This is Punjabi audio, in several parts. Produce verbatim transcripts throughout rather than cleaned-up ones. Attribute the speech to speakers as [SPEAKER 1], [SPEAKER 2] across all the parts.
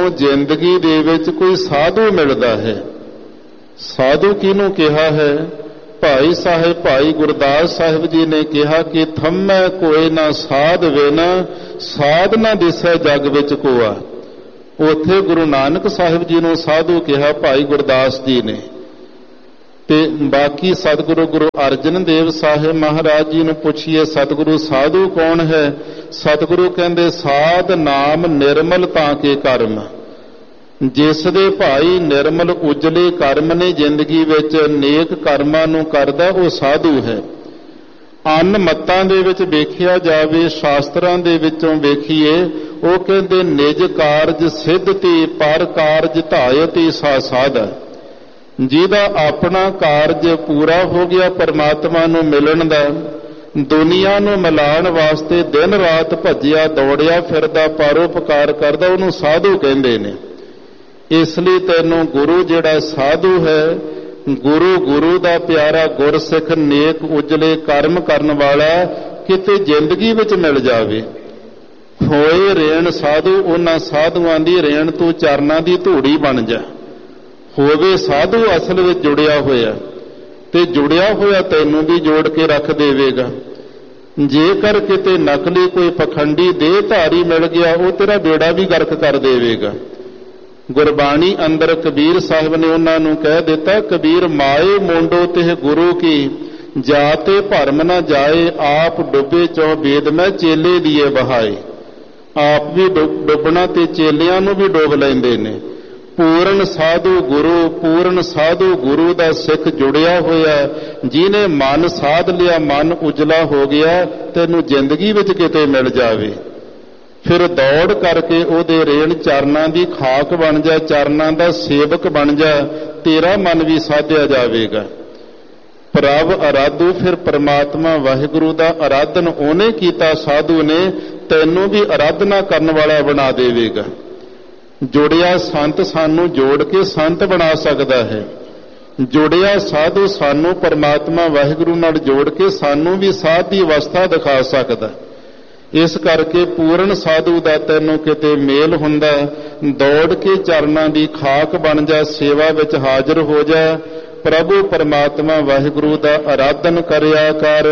[SPEAKER 1] ਜ਼ਿੰਦਗੀ ਦੇ ਵਿੱਚ ਕੋਈ ਸਾਧੂ ਮਿਲਦਾ ਹੈ। ਸਾਧੂ ਕਿਹਨੂੰ ਕਿਹਾ ਹੈ? ਭਾਈ ਸਾਹਿਬ ਭਾਈ ਗੁਰਦਾਸ ਸਾਹਿਬ ਜੀ ਨੇ ਕਿਹਾ ਕਿ ਥੰਮੈ ਕੋਇ ਨਾ ਸਾਧ ਵੇਨਾ, ਸਾਧ ਨਾ ਦਿਸੈ ਜਗ ਵਿੱਚ ਕੋਆ। ਉੱਥੇ ਗੁਰੂ ਨਾਨਕ ਸਾਹਿਬ ਜੀ ਨੂੰ ਸਾਧੂ ਕਿਹਾ ਭਾਈ ਗੁਰਦਾਸ ਜੀ ਨੇ। ਤੇ ਬਾਕੀ ਸਤਿਗੁਰੂ ਗੁਰੂ ਅਰਜਨ ਦੇਵ ਸਾਹਿਬ ਮਹਾਰਾਜ ਜੀ ਨੂੰ ਪੁੱਛੀਏ ਸਤਿਗੁਰੂ ਸਾਧੂ ਕੌਣ ਹੈ? ਸਤਿਗੁਰੂ ਕਹਿੰਦੇ ਸਾਧ ਨਾਮ ਨਿਰਮਲ ਤਾਂ ਕੇ ਕਰਮ। ਜਿਸ ਦੇ ਭਾਈ ਨਿਰਮਲ ਉਜਲੇ ਕਰਮ ਨੇ, ਜ਼ਿੰਦਗੀ ਵਿੱਚ ਨੇਕ ਕਰਮਾਂ ਨੂੰ ਕਰਦਾ, ਉਹ ਸਾਧੂ ਹੈ। ਅੰਨ ਮੱਤਾਂ ਦੇ ਵਿੱਚ ਵੇਖਿਆ ਜਾਵੇ, ਸ਼ਾਸਤਰਾਂ ਦੇ ਵਿੱਚੋਂ ਵੇਖੀਏ, ਉਹ ਕਹਿੰਦੇ ਨਿਜ ਕਾਰਜ ਸਿੱਧਤੀ ਪਰ ਕਾਰਜ ਧਾਇਤੀ ਸਾ ਸਾਧਾ। ਜਿਹਦਾ ਆਪਣਾ ਕਾਰਜ ਪੂਰਾ ਹੋ ਗਿਆ ਪਰਮਾਤਮਾ ਨੂੰ ਮਿਲਣ ਦਾ, ਦੁਨੀਆ ਨੂੰ ਮਿਲਾਉਣ ਵਾਸਤੇ ਦਿਨ ਰਾਤ ਭੱਜਿਆ ਦੌੜਿਆ ਫਿਰਦਾ, ਪਰਉਪਕਾਰ ਕਰਦਾ, ਉਹਨੂੰ ਸਾਧੂ ਕਹਿੰਦੇ ਨੇ। ਇਸ ਲਈ ਤੈਨੂੰ ਗੁਰੂ ਜਿਹੜਾ ਸਾਧੂ ਹੈ, ਗੁਰੂ ਗੁਰੂ ਦਾ ਪਿਆਰਾ ਗੁਰਸਿੱਖ ਨੇਕ ਉਜਲੇ ਕਰਮ ਕਰਨ ਵਾਲਾ ਕਿਤੇ ਜ਼ਿੰਦਗੀ ਵਿੱਚ ਮਿਲ ਜਾਵੇ। ਹੋਏ ਰੇਣ ਸਾਧੂ, ਉਹਨਾਂ ਸਾਧੂਆਂ ਦੀ ਰੇਣ ਤੂੰ ਚਰਨਾਂ ਦੀ ਧੂੜੀ ਬਣ ਜਾ। ਹੋਵੇ ਸਾਧੂ ਅਸਲ ਵਿੱਚ ਜੁੜਿਆ ਹੋਇਆ, ਤੇ ਜੁੜਿਆ ਹੋਇਆ ਤੈਨੂੰ ਵੀ ਜੋੜ ਕੇ ਰੱਖ ਦੇਵੇਗਾ। ਜੇਕਰ ਕਿਤੇ ਨਕਲੀ ਕੋਈ ਪਖੰਡੀ ਦੇਹਧਾਰੀ ਮਿਲ ਗਿਆ, ਉਹ ਤੇਰਾ ਬੇੜਾ ਵੀ ਗਰਕ ਕਰ ਦੇਵੇਗਾ। ਗੁਰਬਾਣੀ ਅੰਦਰ ਕਬੀਰ ਸਾਹਿਬ ਨੇ ਉਹਨਾਂ ਨੂੰ ਕਹਿ ਦਿੱਤਾ, ਕਬੀਰ ਮਾਏ ਮੋਂਡੋ ਤਿਹ ਗੁਰੂ ਕੀ, ਜਾਤੇ ਭਰਮ ਨਾ ਜਾਏ, ਆਪ ਡੁੱਬੇ ਚੋਂ ਵੇਦ ਮੈਂ ਚੇਲੇ ਦੀਏ ਬਹਾਏ। ਆਪ ਵੀ ਡੁੱਬਣਾ ਤੇ ਚੇਲਿਆਂ ਨੂੰ ਵੀ ਡੋਬ ਲੈਂਦੇ ਨੇ। ਪੂਰਨ ਸਾਧੂ ਗੁਰੂ, ਪੂਰਨ ਸਾਧੂ ਗੁਰੂ ਦਾ ਸਿੱਖ ਜੁੜਿਆ ਹੋਇਆ, ਜਿਹਨੇ ਮਨ ਸਾਧ ਲਿਆ, ਮਨ ਉਜਲਾ ਹੋ ਗਿਆ, ਤੈਨੂੰ ਜ਼ਿੰਦਗੀ ਵਿੱਚ ਕਿਤੇ ਮਿਲ ਜਾਵੇ। ਫਿਰ ਦੌੜ ਕਰਕੇ ਉਹਦੇ ਰੇਣ ਚਰਨਾਂ ਦੀ ਖਾਕ ਬਣ ਜਾ, ਚਰਨਾਂ ਦਾ ਸੇਵਕ ਬਣ ਜਾ, ਤੇਰਾ ਮਨ ਵੀ ਸਾਧਿਆ ਜਾਵੇਗਾ। ਪ੍ਰਭ ਅਰਾਧੂ, ਫਿਰ ਪਰਮਾਤਮਾ ਵਾਹਿਗੁਰੂ ਦਾ ਅਰਾਧਨ ਉਹਨੇ ਕੀਤਾ, ਸਾਧੂ ਨੇ, ਤੈਨੂੰ ਵੀ ਅਰਾਧਨਾ ਕਰਨ ਵਾਲਾ ਬਣਾ ਦੇਵੇਗਾ। ਜੁੜਿਆ ਸੰਤ ਸਾਨੂੰ ਜੋੜ ਕੇ ਸੰਤ ਬਣਾ ਸਕਦਾ ਹੈ। ਜੁੜਿਆ ਸਾਧੂ ਸਾਨੂੰ ਪਰਮਾਤਮਾ ਵਾਹਿਗੁਰੂ ਨਾਲ ਜੋੜ ਕੇ ਸਾਨੂੰ ਵੀ ਸਾਧ ਦੀ ਅਵਸਥਾ ਦਿਖਾ ਸਕਦਾ। ਇਸ ਕਰਕੇ ਪੂਰਨ ਸਾਧੂ ਦਾ ਤੈਨੂੰ ਕਿਤੇ ਮੇਲ ਹੁੰਦਾ, ਦੌੜ ਕੇ ਚਰਨਾਂ ਦੀ ਖਾਕ ਬਣ ਜਾ, ਸੇਵਾ ਵਿੱਚ ਹਾਜ਼ਰ ਹੋ ਜਾ, ਪ੍ਰਭੂ ਪਰਮਾਤਮਾ ਵਾਹਿਗੁਰੂ ਦਾ ਅਰਾਧਨ ਕਰਿਆ ਕਰ।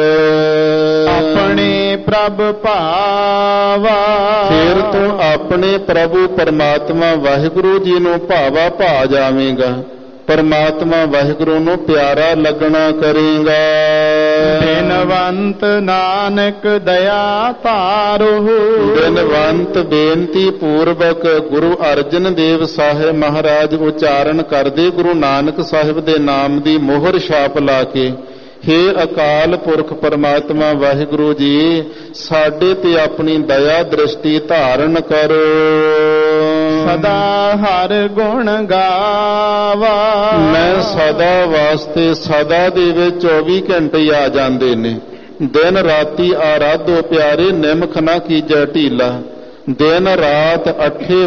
[SPEAKER 1] ਆਪਣੇ ਪ੍ਰਭ ਭਾਵਾ, ਫਿਰ ਤੂੰ ਆਪਣੇ ਪ੍ਰਭੂ ਪਰਮਾਤਮਾ ਵਾਹਿਗੁਰੂ ਜੀ ਨੂੰ ਭਾਵਾ ਭਾ ਜਾਵੇਂਗਾ। ਪਰਮਾਤਮਾ ਵਾਹਿਗੁਰੂ ਨੂੰ ਪਿਆਰਾ ਲੱਗਣਾ ਕਰੇਗਾ। ਬਿਨਵੰਤ ਨਾਨਕ ਦਇਆ ਧਾਰੋ, ਬਿਨਵੰਤ ਬੇਨਤੀ ਪੂਰਵਕ ਗੁਰੂ ਅਰਜਨ ਦੇਵ ਸਾਹਿਬ ਮਹਾਰਾਜ ਉਚਾਰਨ ਕਰਦੇ ਗੁਰੂ ਨਾਨਕ ਸਾਹਿਬ ਦੇ ਨਾਮ ਦੀ ਮੋਹਰ ਛਾਪ ਲਾ ਕੇ, ਹੇ ਅਕਾਲ ਪੁਰਖ ਪਰਮਾਤਮਾ ਵਾਹਿਗੁਰੂ ਜੀ, ਸਾਡੇ ਤੇ ਆਪਣੀ ਦਇਆ ਦ੍ਰਿਸ਼ਟੀ ਧਾਰਨ ਕਰੋ। ਸਦਾ ਹਰ ਗੁਣ ਗਾਵਾ, ਮੈਂ ਸਦਾ ਵਾਸਤੇ, ਸਦਾ ਦੇ ਵਿੱਚ ਚੌਵੀ ਘੰਟੇ ਆ ਜਾਂਦੇ ਨੇ। ਦਿਨ ਰਾਤੀ ਆਰਾਧੋ ਪਿਆਰੇ, ਨਿਮਖ ਨਾ ਕੀਜੈ ਢੀਲਾ। ਦਿਨ ਰਾਤ ਅੱਠੇ